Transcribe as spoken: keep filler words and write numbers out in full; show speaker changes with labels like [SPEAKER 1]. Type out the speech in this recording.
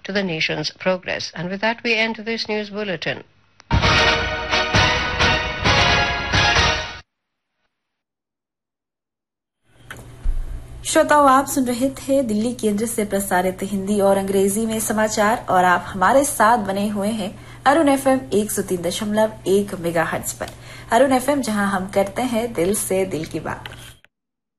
[SPEAKER 1] to the nation's progress. And with that, we end this news bulletin.
[SPEAKER 2] श्रोताओं, आप सुन रहे थे दिल्ली केंद्र से प्रसारित हिंदी और अंग्रेजी में समाचार और आप हमारे साथ बने हुए हैं अरुण एफएम एक सौ तीन दशमलव एक मेगाहर्ट्ज पर। अरुण एफएम, जहां हम करते हैं दिल से दिल की बात।